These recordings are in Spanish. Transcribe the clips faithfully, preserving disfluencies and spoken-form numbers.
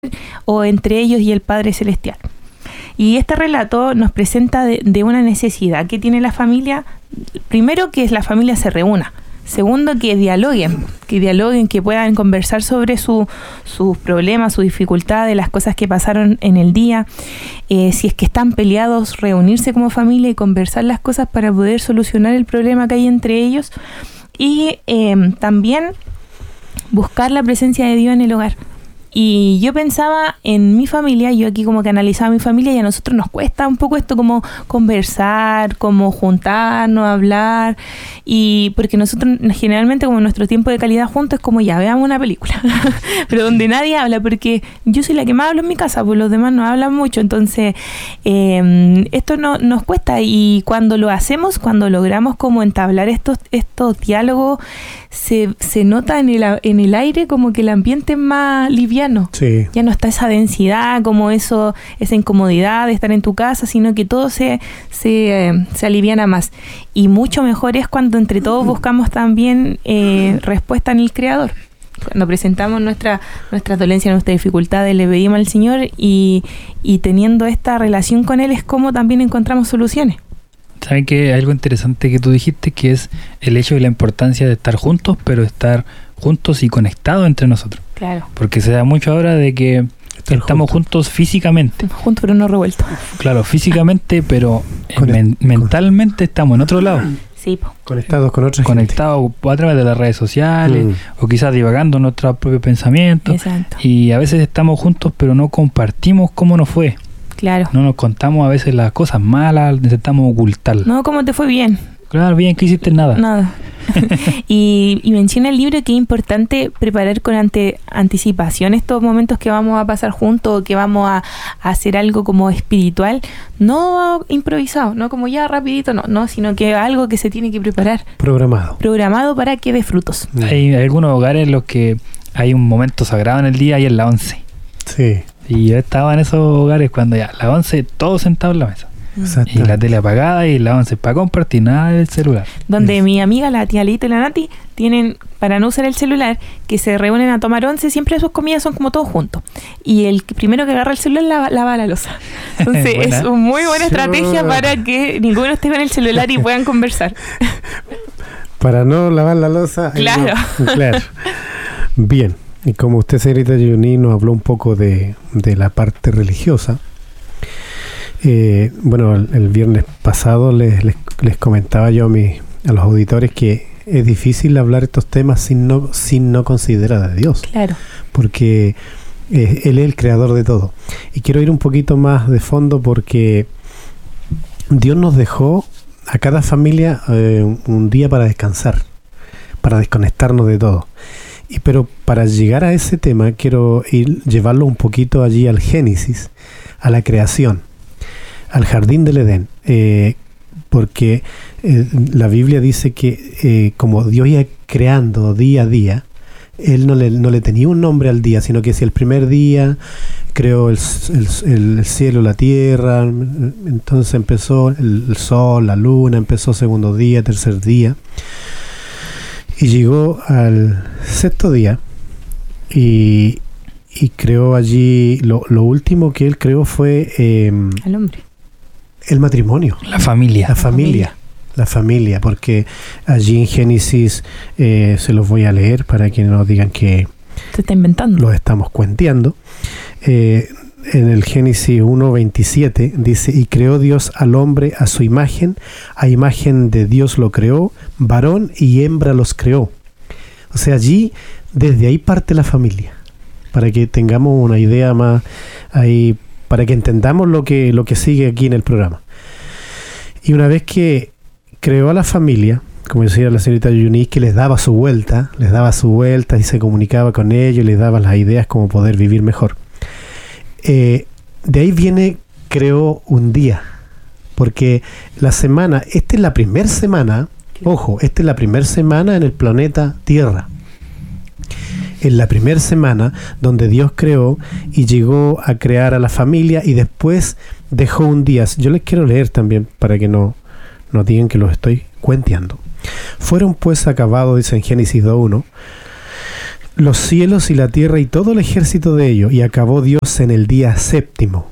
o entre ellos y el Padre Celestial. Y este relato nos presenta de, de una necesidad que tiene la familia. Primero, que la familia se reúna. Segundo, que dialoguen, que dialoguen, que puedan conversar sobre su, sus problemas, sus dificultades, las cosas que pasaron en el día. Eh, si es que están peleados, reunirse como familia y conversar las cosas para poder solucionar el problema que hay entre ellos. Y eh, también buscar la presencia de Dios en el hogar. Y yo pensaba en mi familia, yo aquí como que analizaba mi familia, y a nosotros nos cuesta un poco esto, como conversar, como juntarnos, hablar, y porque nosotros generalmente como nuestro tiempo de calidad juntos es como ya, veamos una película, pero donde nadie habla, porque yo soy la que más hablo en mi casa, pues los demás no hablan mucho, entonces eh, esto no, nos cuesta, y cuando lo hacemos, cuando logramos como entablar estos, estos diálogos, se, se nota en el, en el aire como que el ambiente es más liviano. Sí. Ya no está esa densidad, como eso, esa incomodidad de estar en tu casa, sino que todo se, se, eh, se aliviana más. Y mucho mejor es cuando entre todos buscamos también eh, respuesta en el Creador. Cuando presentamos nuestra, nuestras dolencias, nuestras dificultades, le pedimos al Señor, y, y teniendo esta relación con Él es como también encontramos soluciones. ¿Saben que algo interesante que tú dijiste, que es el hecho de la importancia de estar juntos, pero estar juntos y conectados entre nosotros? Claro. Porque se da mucho ahora de que estar estamos juntos. juntos físicamente. Juntos pero no revueltos. Claro, físicamente, pero Conect- men- mentalmente estamos en otro lado. Sí, po. Conectados con otros. Conectados a través de las redes sociales, Mm. o quizás divagando nuestros propios pensamientos. Exacto. Y a veces estamos juntos, pero no compartimos cómo nos fue. Claro. No nos contamos a veces las cosas malas, intentamos ocultarlas. No, ¿cómo te fue? Bien. Claro, bien, que hiciste nada. Nada. y, y menciona el libro que es importante preparar con ante, anticipación estos momentos que vamos a pasar juntos, o que vamos a, a hacer algo como espiritual, no improvisado, no como ya rapidito, no, no, sino que algo que se tiene que preparar. Programado. Programado para que dé frutos. Hay algunos hogares en los que hay un momento sagrado en el día y es la once. Sí. Y yo estaba en esos hogares cuando ya, la once, todos sentados en la mesa. Exacto. Y la tele apagada y la once para compartir, nada del celular. Donde Yes. mi amiga, la tía Lita y la Nati, tienen, para no usar el celular, que se reúnen a tomar once, siempre sus comidas son como todos juntos. Y el que primero que agarra el celular lava, lava la loza. Entonces Buena. es una muy buena Sí. estrategia para que ninguno esté con el celular y puedan conversar. Para no lavar la loza. ahí Claro. no. Claro. Bien. Y como usted, señorita Juní, nos habló un poco de, de la parte religiosa. Eh, bueno, el, el viernes pasado les, les, les comentaba yo a, mi, a los auditores que es difícil hablar estos temas sin no, sin no considerar a Dios. Claro. Porque eh, Él es el creador de todo. Y quiero ir un poquito más de fondo porque Dios nos dejó a cada familia eh, un, un día para descansar, para desconectarnos de todo. Y, pero para llegar a ese tema quiero ir llevarlo un poquito allí al Génesis, a la creación, al jardín del Edén, eh, porque eh, la Biblia dice que eh, como Dios iba creando día a día, Él no le, no le tenía un nombre al día, sino que si el primer día creó el, el, el cielo, la tierra, entonces empezó el, el sol, la luna, empezó segundo día, tercer día, y llegó al sexto día y, y creó allí, lo, lo último que Él creó fue eh, Al hombre. el matrimonio. La familia. La familia, la familia, porque allí en Génesis eh, se los voy a leer para que no digan que Se está inventando. los estamos cuenteando. Eh, en el Génesis uno veintisiete dice: y creó Dios al hombre a su imagen, a imagen de Dios lo creó, varón y hembra los creó. O sea, allí, desde ahí parte la familia, para que tengamos una idea más ahí, para que entendamos lo que, lo que sigue aquí en el programa. Y una vez que creó a la familia, como decía la señorita Yunis, que les daba su vuelta, les daba su vuelta y se comunicaba con ellos, les daba las ideas como poder vivir mejor. Eh, de ahí viene, creó un día, porque la semana, esta es la primera semana, ojo, esta es la primera semana en el planeta Tierra. En la primera semana donde Dios creó y llegó a crear a la familia y después dejó un día. Yo les quiero leer también para que no, no digan que los estoy cuenteando. Fueron pues acabados, dice en Génesis dos uno, los cielos y la tierra y todo el ejército de ellos, y acabó Dios en el día séptimo.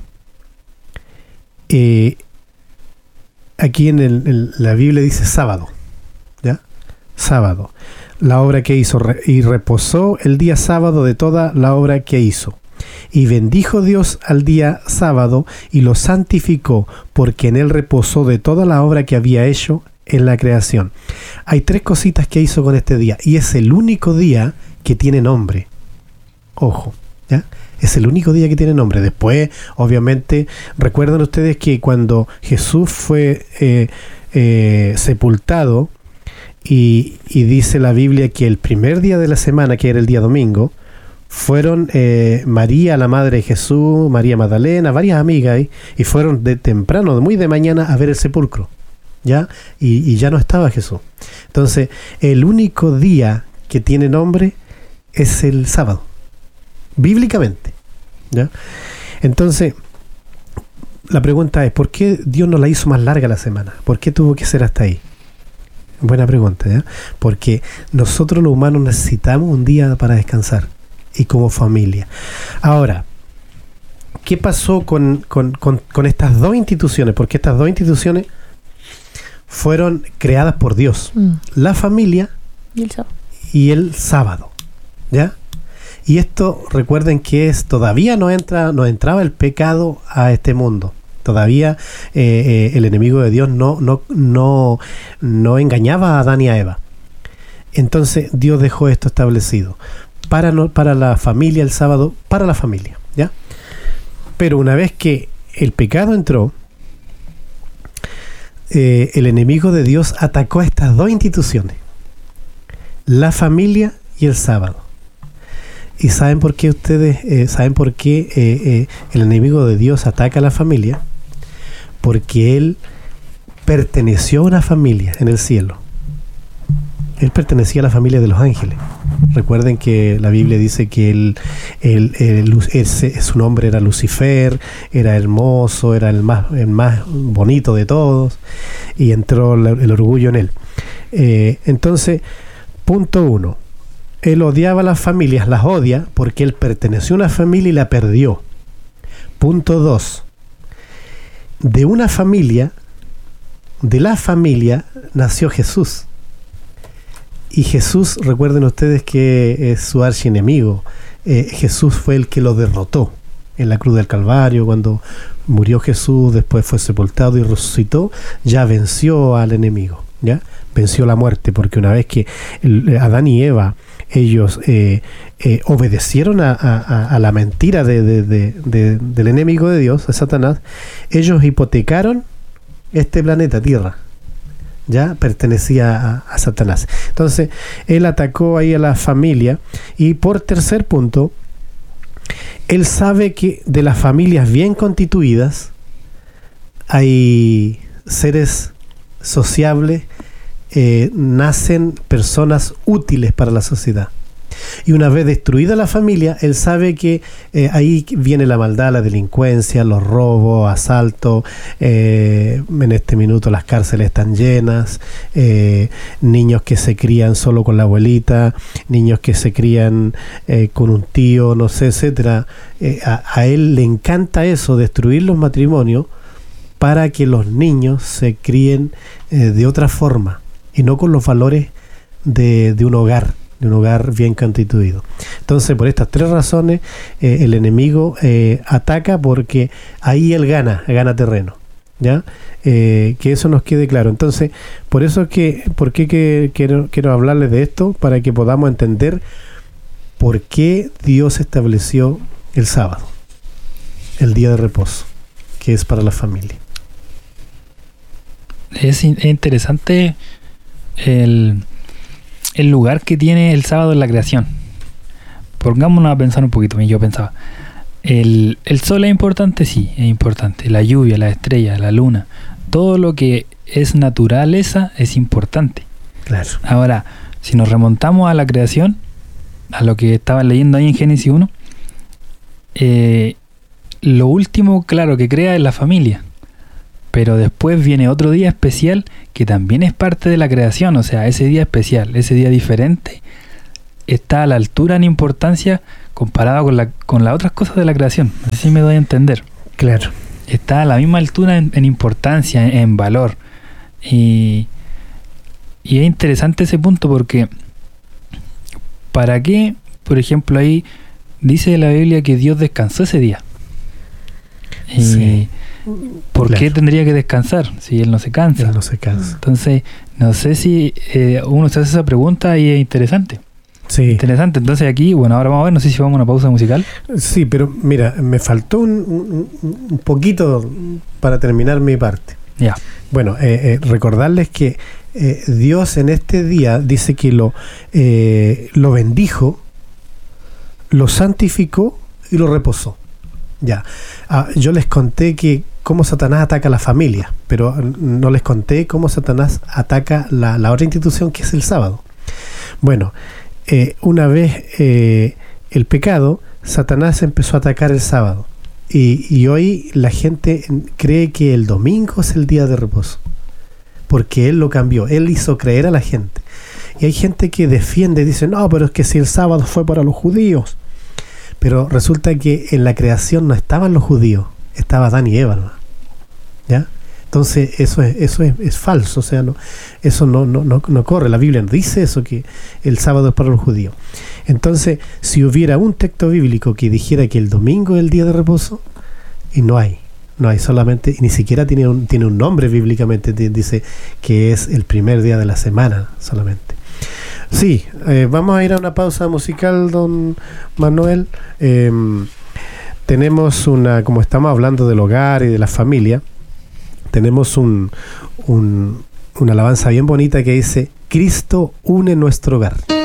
Eh, aquí en, el, en la Biblia dice sábado, ¿ya? Sábado, la obra que hizo, y reposó el día sábado de toda la obra que hizo. Y bendijo Dios al día sábado y lo santificó, porque en él reposó de toda la obra que había hecho en la creación. Hay tres cositas que hizo con este día, y es el único día que tiene nombre. Ojo, ¿ya? Es el único día que tiene nombre. Después, obviamente, recuerdan ustedes que cuando Jesús fue eh, eh, sepultado, y, y dice la Biblia que el primer día de la semana, que era el día domingo, fueron eh, María, la madre de Jesús, María Magdalena, varias amigas, y, y fueron de temprano, muy de mañana, a ver el sepulcro, ¿ya? Y, y ya no estaba Jesús. Entonces, el único día que tiene nombre es el sábado, bíblicamente, ¿ya? Entonces, la pregunta es, ¿por qué Dios no la hizo más larga la semana? ¿Por qué tuvo que ser hasta ahí? Buena pregunta, ¿ya? Porque nosotros los humanos necesitamos un día para descansar, y como familia. Ahora, ¿qué pasó con, con, con, con estas dos instituciones? Porque estas dos instituciones fueron creadas por Dios. Mm. La familia y el sábado. Y el sábado, ¿ya? Y esto, recuerden que es todavía no entra, no entraba el pecado a este mundo. Todavía eh, eh, el enemigo de Dios no, no, no, no engañaba a Adán y a Eva. Entonces Dios dejó esto establecido para, no, para la familia, el sábado, para la familia, ¿ya? Pero una vez que el pecado entró, eh, el enemigo de Dios atacó a estas dos instituciones, la familia y el sábado. ¿Y saben por qué ustedes, eh, saben por qué eh, eh, el enemigo de Dios ataca a la familia? Porque él perteneció a una familia en el cielo. Él pertenecía a la familia de los ángeles. Recuerden que la Biblia dice que él, él, él, él, su nombre era Lucifer, era hermoso, era el más, el más bonito de todos, y entró el, el orgullo en él. Eh, entonces, punto uno, él odiaba a las familias, las odia porque él perteneció a una familia y la perdió. Punto dos, de una familia, de la familia nació Jesús. Y Jesús, recuerden ustedes que es su archienemigo. Eh, Jesús fue el que lo derrotó en la cruz del Calvario. Cuando murió Jesús, después fue sepultado y resucitó, ya venció al enemigo, ¿ya? Venció la muerte, porque una vez que el, Adán y Eva, ellos eh, eh, obedecieron a, a, a la mentira de, de, de, de, del enemigo de Dios, a Satanás, ellos hipotecaron este planeta Tierra. Ya pertenecía a, a Satanás. Entonces, él atacó ahí a la familia. Y por tercer punto, él sabe que de las familias bien constituidas hay seres sociables, eh, nacen personas útiles para la sociedad. Y una vez destruida la familia, él sabe que eh, ahí viene la maldad, la delincuencia, los robos, asaltos. Eh, en este minuto las cárceles están llenas, eh, niños que se crían solo con la abuelita, niños que se crían eh, con un tío, no sé, etcétera. Eh, a, a él le encanta eso, destruir los matrimonios para que los niños se críen eh, de otra forma y no con los valores de, de un hogar. de un hogar bien constituido. Entonces, por estas tres razones, eh, el enemigo eh, ataca, porque ahí él gana, gana terreno, ¿ya? Eh, que eso nos quede claro. Entonces, por eso es que, ¿por qué que, quiero, quiero hablarles de esto? Para que podamos entender por qué Dios estableció el sábado, el día de reposo, que es para la familia. Es, in- es interesante el... el lugar que tiene el sábado en la creación. Pongámonos a pensar un poquito. Yo pensaba, el, el sol es importante, sí, es importante. La lluvia, las estrellas, la luna, todo lo que es naturaleza es importante. Claro. Ahora, si nos remontamos a la creación, a lo que estaba leyendo ahí en Génesis uno, eh, lo último, claro, que crea es la familia. Pero después viene otro día especial que también es parte de la creación. O sea, ese día especial, ese día diferente, está a la altura en importancia comparado con, la, con las otras cosas de la creación. No sé si me doy a entender. Claro. Está a la misma altura en, en importancia, en, en valor. Y, y es interesante ese punto porque ¿para qué, por ejemplo, ahí dice la Biblia que Dios descansó ese día? Y Sí. ¿por Claro. qué tendría que descansar si Él no se cansa? Él no se cansa. Entonces, no sé si eh, uno se hace esa pregunta y es interesante. Sí. Interesante. Entonces aquí, bueno, ahora vamos a ver, no sé si vamos a una pausa musical. Sí, pero mira, me faltó un, un- un poquito para terminar mi parte. Ya. Bueno, eh, eh, recordarles que eh, Dios en este día dice que lo, eh, lo bendijo, lo santificó y lo reposó. Ya. Ah, yo les conté que cómo Satanás ataca a la familia, pero no les conté cómo Satanás ataca la, la otra institución que es el sábado. Bueno, eh, una vez eh, el pecado, Satanás empezó a atacar el sábado. Y, y hoy la gente cree que el domingo es el día de reposo, porque él lo cambió, él hizo creer a la gente. Y hay gente que defiende, dice, no, pero es que si el sábado fue para los judíos. Pero resulta que en la creación no estaban los judíos, estaba Adán y Eva, ¿no? ¿Ya? Entonces eso es, eso es, es falso, o sea, no, eso no, no, no, no corre, la Biblia no dice eso, que el sábado es para los judíos. Entonces, si hubiera un texto bíblico que dijera que el domingo es el día de reposo, y no hay, no hay solamente, y ni siquiera tiene un, tiene un nombre bíblicamente, dice que es el primer día de la semana solamente. Sí, eh, vamos a ir a una pausa musical, don Manuel. Eh, tenemos una, como estamos hablando del hogar y de la familia, tenemos un, un, una alabanza bien bonita que dice: Cristo une nuestro hogar.